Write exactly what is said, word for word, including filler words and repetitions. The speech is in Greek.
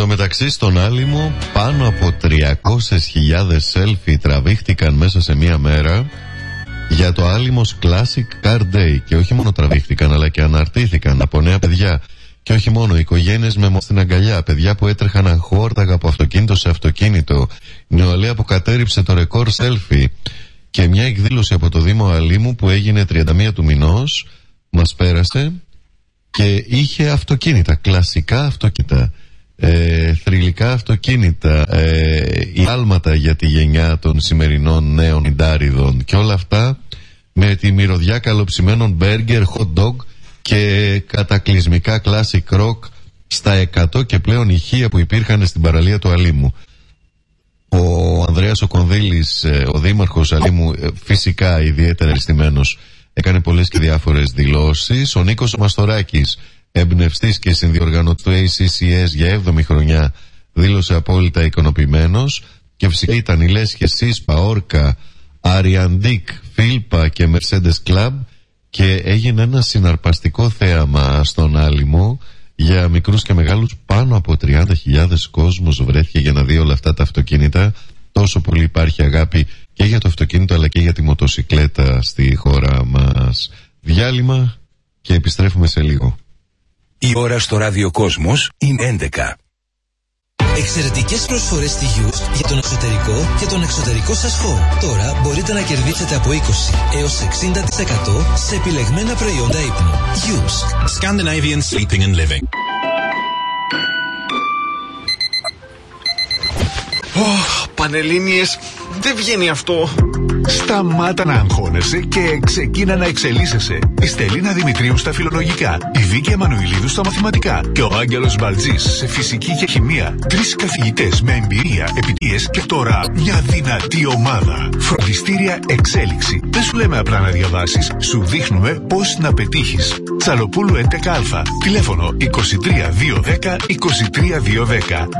τω μεταξύ στον Άλυμο πάνω από τριακόσιες χιλιάδες selfie τραβήχτηκαν μέσα σε μία μέρα για το Άλυμος Classic Car Day. Και όχι μόνο τραβήχτηκαν, αλλά και αναρτήθηκαν από νέα παιδιά. Και όχι μόνο, οικογένειες με στην αγκαλιά, παιδιά που έτρεχαν αγχόρταγα από αυτοκίνητο σε αυτοκίνητο, νεολαία που κατέριψε το ρεκόρ selfie. Και μια εκδήλωση από το Δήμο Αλήμου που έγινε τριάντα μία του μηνός μας πέρασε και είχε αυτοκίνητα, κλασικά αυτοκίνητα, ε, θρυλικά αυτοκίνητα, ε, οι άλματα για τη γενιά των σημερινών νέων ιντάριδων και όλα αυτά με τη μυρωδιά καλοψημένων μπέργκερ, hot dog και κατακλυσμικά classic rock στα εκατό και πλέον ηχεία που υπήρχαν στην παραλία του Αλήμου. Ο Ανδρέας ο Κονδύλης, ο δήμαρχος Αλήμου, φυσικά ιδιαίτερα αισθημένος, έκανε πολλές και διάφορες δηλώσεις. Ο Νίκος Μαστοράκης, εμπνευστής και συνδιοργανωτής του έι σι σι ες για έβδομη χρονιά, δήλωσε απόλυτα ικανοποιημένος. Και φυσικά ήταν οι Λέσχες, Σίσπα, Όρκα, Αριαντίκ, Φίλπα και Mercedes Club και έγινε ένα συναρπαστικό θέαμα στον Άλυμο για μικρούς και μεγάλους. Πάνω από τριάντα χιλιάδες κόσμος βρέθηκε για να δει όλα αυτά τα αυτοκίνητα. Τόσο πολύ υπάρχει αγάπη και για το αυτοκίνητο αλλά και για τη μοτοσικλέτα στη χώρα μας. Διάλειμμα και επιστρέφουμε σε λίγο. Η ώρα στο ραδιοκόσμος είναι έντεκα. Εξαιρετικές προσφορές στη Yousk για τον εξωτερικό και τον εξωτερικό σας χώρο. Τώρα μπορείτε να κερδίσετε από είκοσι έως εξήντα τοις εκατό σε επιλεγμένα προϊόντα ύπνου. Yousk. Scandinavian Sleeping and Living. Oh, Πανελλήνιες, δεν βγαίνει αυτό. Σταμάτα να αγχώνεσαι και ξεκίνα να εξελίσσεσαι. Η Στελίνα Δημητρίου στα φιλολογικά, η Βίκη Εμμανουηλίδου στα μαθηματικά και ο Άγγελος Μπαλτζής σε φυσική και χημεία. Τρεις καθηγητές με εμπειρία, επιτυχίες και τώρα μια δυνατή ομάδα. Φροντιστήρια Εξέλιξη. Δεν σου λέμε απλά να διαβάσεις, σου δείχνουμε πώς να πετύχεις. Τσαλοπούλου έντεκα α. Τηλέφωνο είκοσι τρία διακόσια δέκα είκοσι τρία διακόσια δέκα.